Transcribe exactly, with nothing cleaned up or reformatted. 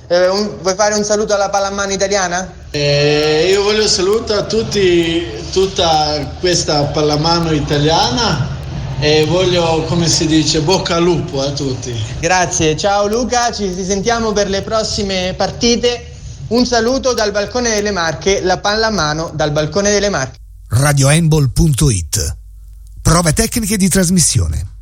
Eh, un, vuoi fare un saluto alla pallamano italiana? Eh, io voglio salutare a tutti, tutta questa pallamano italiana e voglio, come si dice, bocca al lupo a tutti. Grazie, ciao Luca, ci risentiamo per le prossime partite. Un saluto dal balcone delle Marche, la pallamano dal balcone delle Marche. radiohandball punto it. Prove tecniche di trasmissione.